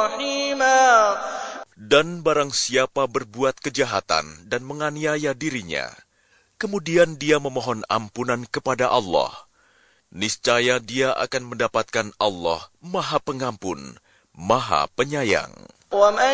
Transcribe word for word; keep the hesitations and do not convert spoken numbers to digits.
رحيما. Dan barang siapa berbuat kejahatan dan menganiaya dirinya, kemudian dia memohon ampunan kepada Allah, niscaya dia akan mendapatkan Allah Maha Pengampun, Maha Penyayang.